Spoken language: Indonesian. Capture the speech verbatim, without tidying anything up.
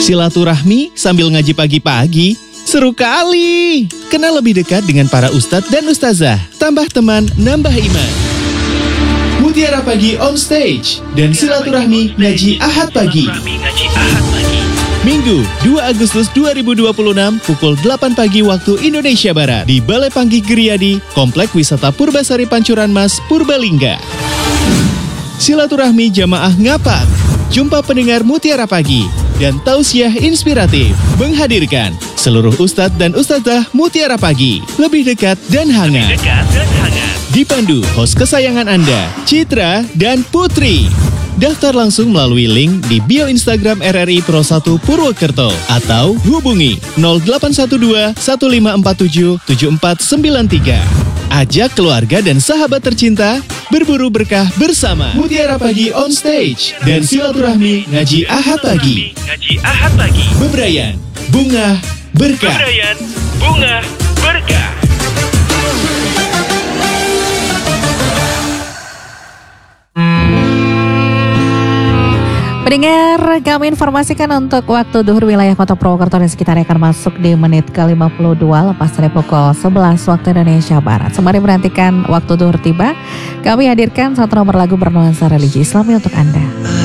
Silaturahmi sambil ngaji pagi-pagi, seru kali. Kenal lebih dekat dengan para ustadz dan ustazah, tambah teman, nambah iman. Mutiara Pagi on stage dan silaturahmi ngaji Ahad pagi. Minggu dua Agustus dua ribu dua puluh enam pukul delapan pagi waktu Indonesia Barat di Balai Panggih Geriyadi, Komplek Wisata Purbasari Pancuran Mas, Purbalingga. Silaturahmi jamaah ngapak, jumpa pendengar Mutiara Pagi, dan tausiah inspiratif menghadirkan seluruh ustadz dan ustazah Mutiara Pagi, lebih dekat dan hangat. Lebih dekat dan hangat. Dipandu host kesayangan Anda, Citra dan Putri. Daftar langsung melalui link di bio Instagram R R I Pro satu Purwokerto atau hubungi nol delapan satu dua satu lima empat tujuh tujuh empat sembilan tiga. Ajak keluarga dan sahabat tercinta berburu berkah bersama Mutiara Pagi on stage dan silaturahmi ngaji Ahad pagi. Ngaji Ahad pagi. Bebrayan, bunga, berkah. Bebrayan, bunga, berkah. Pendengar, kami informasikan untuk waktu duhur wilayah Kota Purwokerto dan sekitarnya akan masuk di menit ke lima puluh dua lepas dari pukul sebelas waktu Indonesia Barat. Sembari menantikan waktu duhur tiba, kami hadirkan satu nomor lagu bernuansa religi Islami untuk Anda.